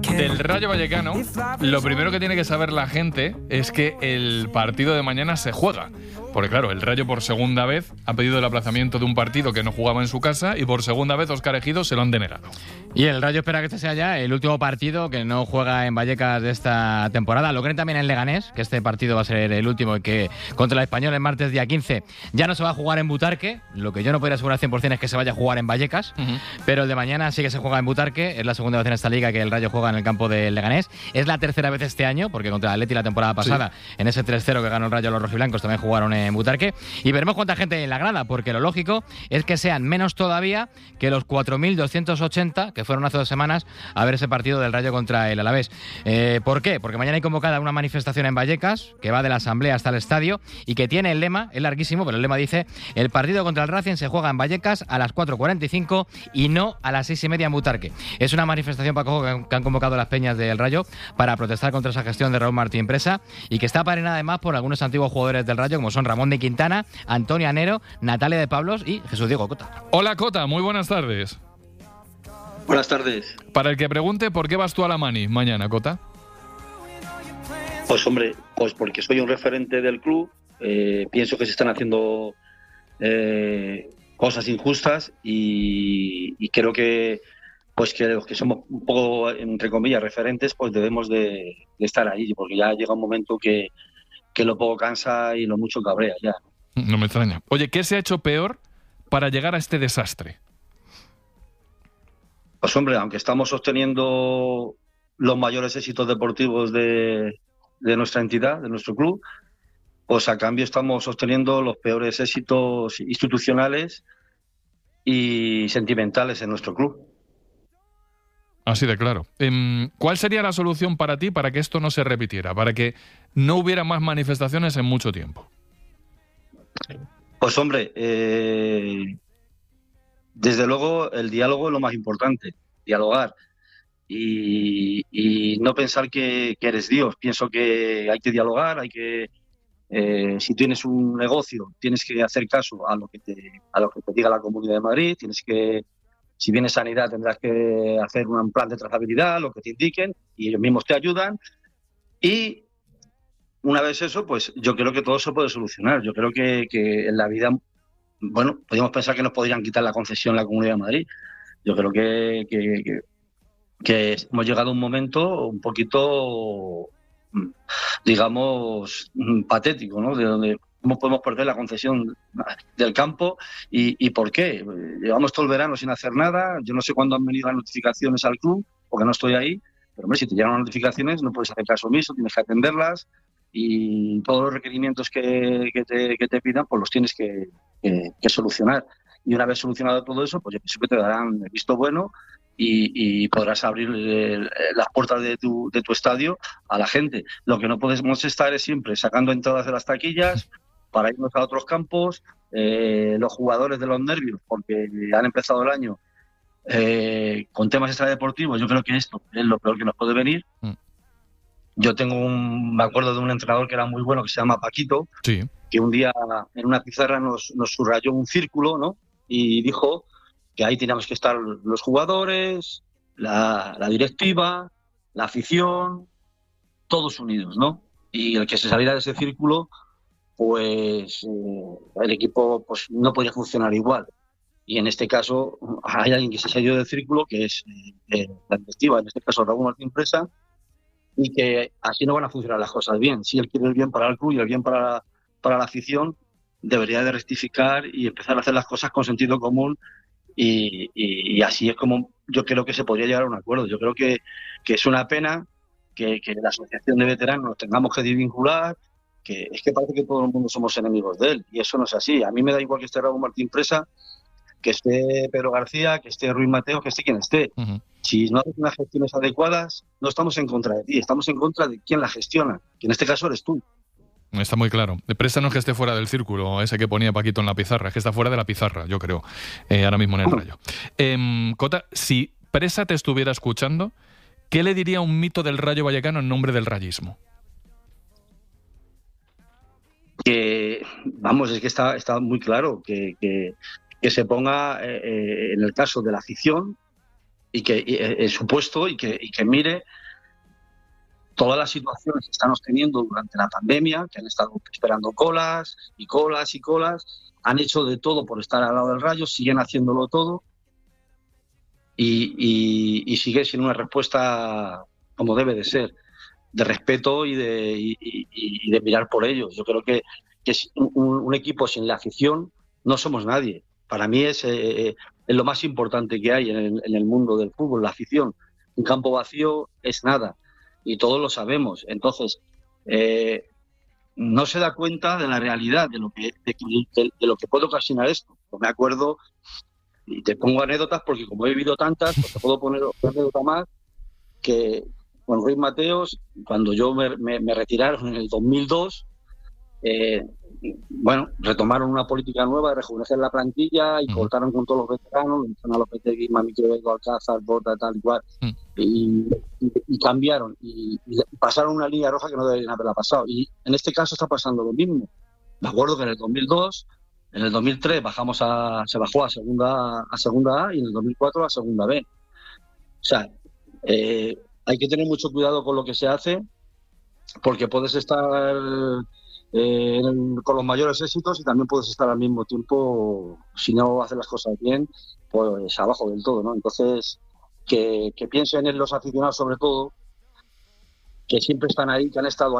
Del Rayo Vallecano, lo primero que tiene que saber la gente es que el partido de mañana se juega. Porque claro, el Rayo por segunda vez ha pedido el aplazamiento de un partido que no jugaba en su casa y por segunda vez Óscar Ejido se lo han denegado. Y el Rayo espera que este sea ya el último partido que no juega en Vallecas de esta temporada. Lo creen también en Leganés, que este partido va a ser el último y que contra el Español el martes día 15 ya no se va a jugar en Butarque. Lo que yo no podría asegurar 100% es que se vaya a jugar en Vallecas, pero el de mañana sí que se juega en Butarque. Es la segunda vez en esta liga que el Rayo juega en el campo del Leganés. Es la tercera vez este año, porque contra el Atleti la temporada pasada, en ese 3-0 que ganó el Rayo a los rojiblancos, también jugaron en Butarque. Y veremos cuánta gente hay en la grada, porque lo lógico es que sean menos todavía que los 4.280 que fueron hace 2 semanas a ver ese partido del Rayo contra el Alavés. ¿Por qué? Porque mañana hay convocada una manifestación en Vallecas que va de la Asamblea hasta el estadio y que tiene el lema, es larguísimo, pero el lema dice: el partido contra el Racing se juega en Vallecas a las 4:45 y no a las 6:30 en Butarque. Es una manifestación, Paco, que han convocado las peñas del Rayo para protestar contra esa gestión de Raúl Martín Presa y que está apadrinada además por algunos antiguos jugadores del Rayo como son Ramón de Quintana, Antonio Anero, Natalia de Pablos y Jesús Diego Cota. Hola Cota, muy buenas tardes. Buenas tardes. Para el que pregunte, ¿por qué vas tú a la mani mañana, Cota? Pues hombre, pues porque soy un referente del club, pienso que se están haciendo cosas injustas y creo que pues que los que somos un poco, entre comillas, referentes, pues debemos de estar ahí, porque ya llega un momento que lo poco cansa y lo mucho cabrea ya. No me extraña. Oye, ¿qué se ha hecho peor para llegar a este desastre? Pues hombre, aunque estamos sosteniendo los mayores éxitos deportivos de nuestra entidad, de nuestro club, pues a cambio estamos sosteniendo los peores éxitos institucionales y sentimentales en nuestro club. Así de claro. ¿Cuál sería la solución para ti para que esto no se repitiera, para que no hubiera más manifestaciones en mucho tiempo? Pues hombre, desde luego el diálogo es lo más importante, dialogar y no pensar que eres Dios. Pienso que hay que dialogar, hay que si tienes un negocio tienes que hacer caso a lo que te diga la Comunidad de Madrid, si vienes sanidad tendrás que hacer un plan de trazabilidad, lo que te indiquen, y ellos mismos te ayudan. Y una vez eso, pues yo creo que todo se puede solucionar. Yo creo que en la vida, bueno, podríamos pensar que nos podrían quitar la concesión la Comunidad de Madrid. Yo creo que hemos llegado a un momento un poquito, digamos, patético, ¿no? De donde ¿cómo podemos perder la concesión del campo? ¿Y por qué? Llevamos todo el verano sin hacer nada. Yo no sé cuándo han venido las notificaciones al club, porque no estoy ahí. Pero, hombre, si te llegan las notificaciones no puedes hacer caso omiso, tienes que atenderlas y todos los requerimientos que te pidan, pues los tienes que solucionar. Y una vez solucionado todo eso, pues yo pienso que te darán el visto bueno y podrás abrir las puertas de tu estadio a la gente. Lo que no podemos estar es siempre sacando entradas de las taquillas para irnos a otros campos, los jugadores de los nervios, porque han empezado el año con temas extradeportivos. Yo creo que esto es lo peor que nos puede venir. Yo me acuerdo de un entrenador que era muy bueno, que se llama Paquito, sí, que un día en una pizarra nos subrayó un círculo, ¿no? Y dijo que ahí teníamos que estar los jugadores, la directiva, la afición, todos unidos, ¿no? Y el que se saliera de ese círculo, pues el equipo pues no podía funcionar igual. Y en este caso hay alguien que se salió del círculo, que es la directiva, en este caso Raúl Martín Presa, y que así no van a funcionar las cosas bien. Si él quiere el bien para el club y el bien para la afición, debería de rectificar y empezar a hacer las cosas con sentido común y así es como yo creo que se podría llegar a un acuerdo. Yo creo que es una pena que la asociación de veteranos nos tengamos que desvincular, que es que parece que todo el mundo somos enemigos de él y eso no es así. A mí me da igual que esté Raúl Martín Presa, que esté Pedro García, que esté Ruiz Mateo, que esté quien esté. Si no haces unas gestiones adecuadas, no estamos en contra de ti, estamos en contra de quien la gestiona, que en este caso eres tú. Está muy claro. Presa no es que esté fuera del círculo, ese que ponía Paquito en la pizarra, es que está fuera de la pizarra, yo creo, ahora mismo en el Rayo. Cota, si Presa te estuviera escuchando, ¿qué le diría un mito del Rayo Vallecano en nombre del rayismo? Vamos, es que está muy claro que se ponga, en el caso de la afición, en su puesto y que mire todas las situaciones que estamos teniendo durante la pandemia, que han estado esperando colas y colas y colas, han hecho de todo por estar al lado del Rayo, siguen haciéndolo todo y sigue siendo una respuesta como debe de ser, de respeto y de mirar por ellos. Yo creo que un equipo sin la afición no somos nadie. Para mí es lo más importante que hay en el mundo del fútbol, la afición. Un campo vacío es nada y todos lo sabemos. Entonces, no se da cuenta de la realidad, de lo que puede ocasionar esto. Yo me acuerdo, y te pongo anécdotas porque como he vivido tantas, pues te puedo poner una anécdota más, que con Ruiz Mateos, cuando yo me retiraron en el 2002, retomaron una política nueva de rejuvenecer la plantilla y cortaron con todos los veteranos, a Lopetegui, Mamiquevedo, Alcázar, Bota, tal y cual, y cambiaron y pasaron una línea roja que no deberían haberla pasado. Y en este caso está pasando lo mismo. Me acuerdo que en el 2002, en el 2003 se bajó a segunda A y en el 2004 a segunda B. O sea, hay que tener mucho cuidado con lo que se hace, porque puedes estar con los mayores éxitos y también puedes estar al mismo tiempo, si no haces las cosas bien, pues abajo del todo, ¿no? Entonces, que piensen en los aficionados sobre todo, que siempre están ahí, que han estado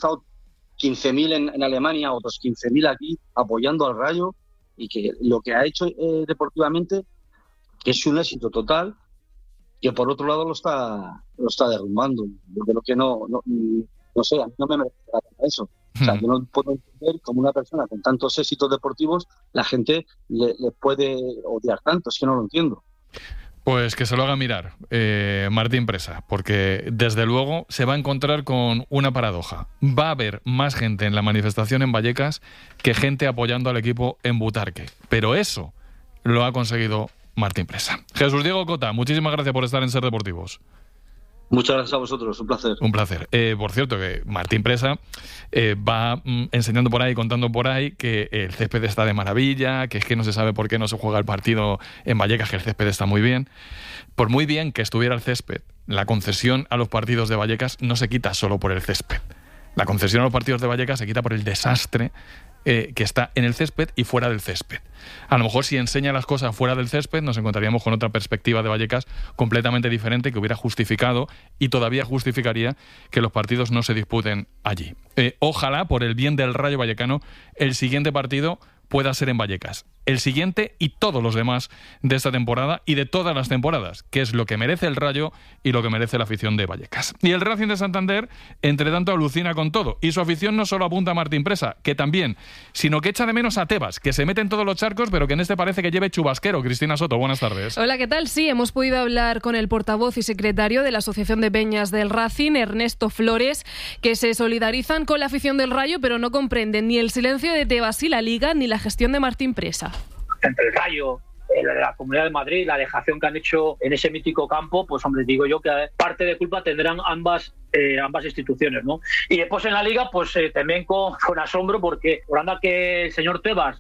15.000 en Alemania, otros 15.000 aquí apoyando al Rayo, y que lo que ha hecho deportivamente, que es un éxito total, que por otro lado lo está derrumbando. Yo creo que no sé, a mí no me merece la pena eso. O sea, yo no puedo entender cómo una persona con tantos éxitos deportivos la gente le puede odiar tanto, es que no lo entiendo. Pues que se lo haga mirar Martín Presa, porque desde luego se va a encontrar con una paradoja. Va a haber más gente en la manifestación en Vallecas que gente apoyando al equipo en Butarque, pero eso lo ha conseguido Martín Presa. Jesús Diego Cota, muchísimas gracias por estar en Ser Deportivos. Muchas gracias a vosotros, un placer. Un placer. Por cierto, que Martín Presa va enseñando por ahí, contando por ahí que el césped está de maravilla, que es que no se sabe por qué no se juega el partido en Vallecas, que el césped está muy bien. Por muy bien que estuviera el césped, la concesión a los partidos de Vallecas no se quita solo por el césped. La concesión a los partidos de Vallecas se quita por el desastre que está en el césped y fuera del césped. A lo mejor si enseña las cosas fuera del césped nos encontraríamos con otra perspectiva de Vallecas completamente diferente, que hubiera justificado y todavía justificaría que los partidos no se disputen allí. Ojalá, por el bien del Rayo Vallecano, el siguiente partido pueda ser en Vallecas. El siguiente y todos los demás de esta temporada y de todas las temporadas, que es lo que merece el Rayo y lo que merece la afición de Vallecas. Y el Racing de Santander, entre tanto, alucina con todo. Y su afición no solo apunta a Martín Presa, que también, sino que echa de menos a Tebas, que se mete en todos los charcos, pero que en este parece que lleve chubasquero. Cristina Soto, buenas tardes. Hola, ¿qué tal? Sí, hemos podido hablar con el portavoz y secretario de la Asociación de Peñas del Racing, Ernesto Flores, que se solidarizan con la afición del Rayo, pero no comprenden ni el silencio de Tebas y la Liga, ni la gestión de Martín Presa. Entre el Rayo, la Comunidad de Madrid, la dejación que han hecho en ese mítico campo, pues hombre, digo yo que parte de culpa tendrán ambas instituciones, ¿no? Y después en la Liga, pues también con asombro, porque por anda que el señor Tebas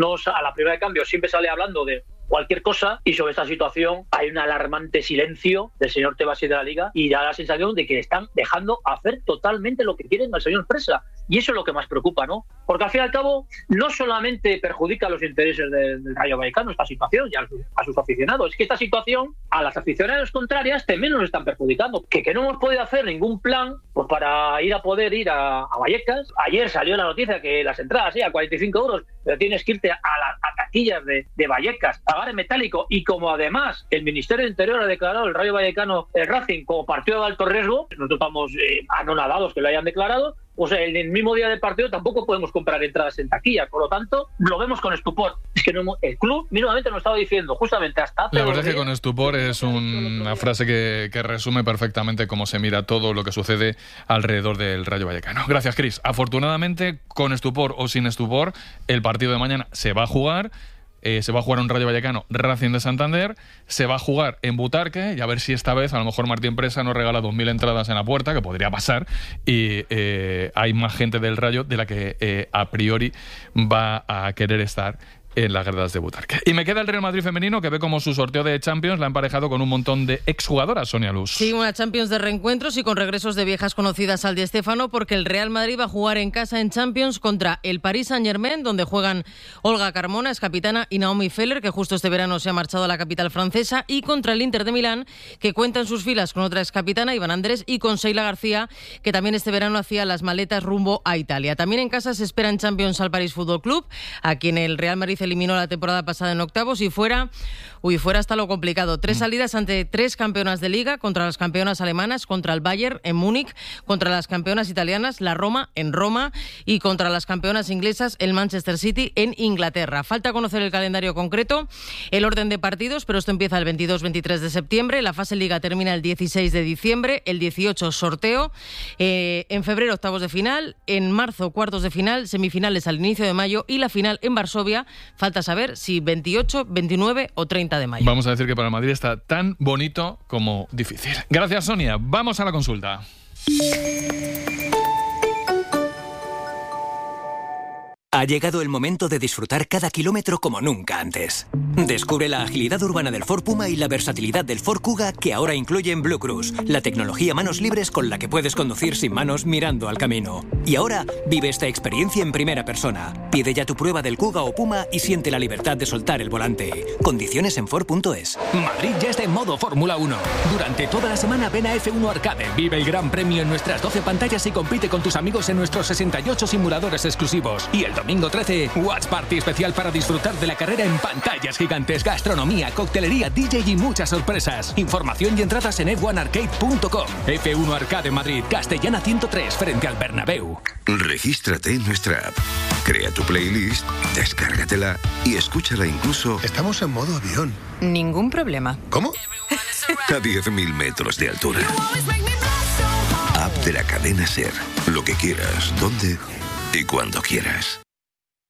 a la primera de cambio siempre sale hablando de cualquier cosa, y sobre esta situación hay un alarmante silencio del señor Tebas y de la Liga, y da la sensación de que están dejando hacer totalmente lo que quieren al señor Presa, y eso es lo que más preocupa, ¿no? Porque al fin y al cabo no solamente perjudica los intereses del Rayo Vallecano esta situación y a sus aficionados, es que esta situación a las aficionadas contrarias también nos están perjudicando, que no hemos podido hacer ningún plan pues para poder ir a Vallecas. Ayer salió la noticia que las entradas a 45 euros, pero tienes que irte a taquillas de Vallecas, pagar en metálico, y como además el Ministerio del Interior ha declarado el Rayo Vallecano, el Racing, como partido de alto riesgo, nosotros estamos anonadados que lo hayan declarado. O sea, en el mismo día del partido tampoco podemos comprar entradas en taquilla, por lo tanto, lo vemos con estupor. Es que el club mínimamente nos estaba diciendo, justamente hasta hace... La verdad es que con estupor es una frase que resume perfectamente cómo se mira todo lo que sucede alrededor del Rayo Vallecano. Gracias, Cris. Afortunadamente, con estupor o sin estupor, el partido de mañana se va a jugar. Se va a jugar un Rayo Vallecano Racing de Santander, se va a jugar en Butarque, y a ver si esta vez a lo mejor Martín Presa nos regala 2.000 entradas en la puerta, que podría pasar, y hay más gente del Rayo de la que a priori va a querer estar en las gradas de Butarque. Y me queda el Real Madrid femenino, que ve como su sorteo de Champions la ha emparejado con un montón de exjugadoras, Sonia Luz. Sí, una Champions de reencuentros y con regresos de viejas conocidas al Di Stéfano, porque el Real Madrid va a jugar en casa en Champions contra el Paris Saint-Germain, donde juegan Olga Carmona, es capitana, y Naomi Feller, que justo este verano se ha marchado a la capital francesa, y contra el Inter de Milán, que cuenta en sus filas con otra excapitana, Iván Andrés, y con Sheila García, que también este verano hacía las maletas rumbo a Italia. También en casa se espera en Champions al París Fútbol Club, a quien el Real Madrid eliminó la temporada pasada en octavos, y fuera hasta lo complicado. 3 salidas ante 3 campeonas de Liga, contra las campeonas alemanas, contra el Bayern en Múnich, contra las campeonas italianas, la Roma en Roma, y contra las campeonas inglesas, el Manchester City en Inglaterra. Falta conocer el calendario concreto, el orden de partidos, pero esto empieza el 22-23 de septiembre, la fase Liga termina el 16 de diciembre, el 18 sorteo, en febrero octavos de final, en marzo cuartos de final, semifinales al inicio de mayo y la final en Varsovia, falta saber si 28, 29 o 30 de mayo. Vamos a decir que para Madrid está tan bonito como difícil. Gracias, Sonia. Vamos a la consulta. Ha llegado el momento de disfrutar cada kilómetro como nunca antes. Descubre la agilidad urbana del Ford Puma y la versatilidad del Ford Kuga, que ahora incluyen Blue Cruise, la tecnología manos libres con la que puedes conducir sin manos mirando al camino. Y ahora vive esta experiencia en primera persona. Pide ya tu prueba del Kuga o Puma y siente la libertad de soltar el volante. Condiciones en Ford.es. Madrid ya está en modo Fórmula 1. Durante toda la semana ven a F1 Arcade. Vive el gran premio en nuestras 12 pantallas y compite con tus amigos en nuestros 68 simuladores exclusivos. Y el domingo 13, Watch Party especial para disfrutar de la carrera en pantallas gigantes, gastronomía, coctelería, DJ y muchas sorpresas. Información y entradas en f1arcade.com. F1 Arcade Madrid, Castellana 103, frente al Bernabéu. Regístrate en nuestra app. Crea tu playlist, descárgatela y escúchala incluso... Estamos en modo avión. Ningún problema. ¿Cómo? A 10.000 metros de altura. App de la cadena SER. Lo que quieras, donde y cuando quieras.